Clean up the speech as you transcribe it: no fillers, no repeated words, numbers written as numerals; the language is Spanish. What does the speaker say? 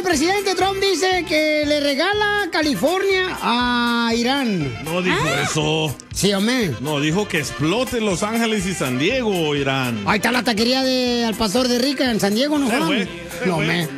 presidente Trump dice que le regala California a Irán. No dijo eso. Sí, hombre. No, dijo que explote Los Ángeles y San Diego, Irán. Ahí está la taquería de Al Pastor de Rica en San Diego, ¿no? Se fue. No, me.